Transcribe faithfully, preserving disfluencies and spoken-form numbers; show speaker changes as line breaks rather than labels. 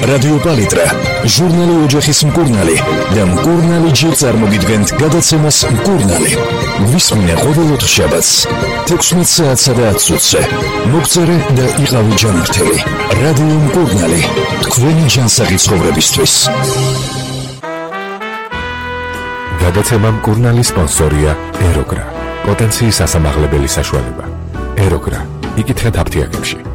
რადიო პალიტრა, ჟურნალი ოჯახის მკურნალი და მკურნალი ჯი წარმოგიდგენთ გადაცემას მკურნალი. ვისმინე ყოველ ოთხშაბათს თექვსმეტ საათსა და ათს ოცზე. მოგწერე და იყავი ჯანმრთელი. რადიო მკურნალი, თქვენი ჯანსაღი ცხოვრებისთვის.
გადაცემა მკურნალი სპონსორია ეროგრა, პოტენციის ასამაღლებელი საშუალება. ეროგრა, იკითხეთ აფთიაქებში.